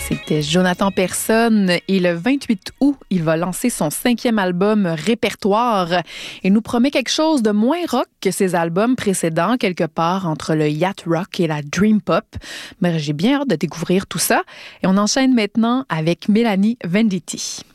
C'était Jonathan Persson et le 28 août, il va lancer son 5e album Répertoire et nous promet quelque chose de moins rock que ses albums précédents, quelque part entre le yacht rock et la dream pop. Mais j'ai bien hâte de découvrir tout ça et on enchaîne maintenant avec Mélanie Venditti.